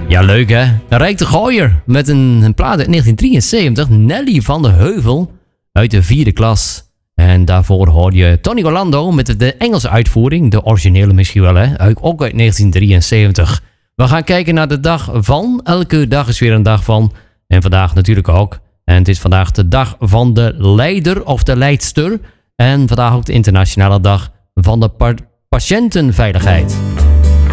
Ja, leuk hè? Rijk de Gooier met een plaat uit 1973. Nelly van de Heuvel uit de 4e klas. En daarvoor hoor je Tony Orlando met de Engelse uitvoering. De originele misschien wel hè? Ook uit 1973. We gaan kijken naar de dag van. Elke dag is weer een dag van. En vandaag natuurlijk ook. En het is vandaag de dag van de leider of de leidster. En vandaag ook de internationale dag van de patiëntenveiligheid.